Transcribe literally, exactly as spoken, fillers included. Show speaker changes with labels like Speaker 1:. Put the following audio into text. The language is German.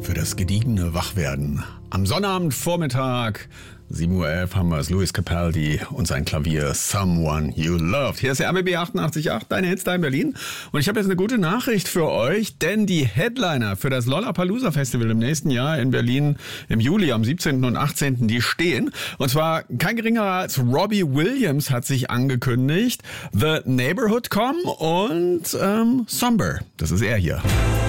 Speaker 1: für das gediegene Wachwerden. Am Sonnabendvormittag, sieben Uhr elf, haben wir es, Louis Capaldi und sein Klavier Someone You Loved. Hier ist der R B B achtundachtzig Komma acht, deine Hits da in Berlin. Und ich habe jetzt eine gute Nachricht für euch, denn die Headliner für das Lollapalooza Festival im nächsten Jahr in Berlin im Juli am siebzehnten und achtzehnten, die stehen. Und zwar kein geringerer als Robbie Williams hat sich angekündigt, The Neighborhood kommen und ähm, Somber, das ist er hier.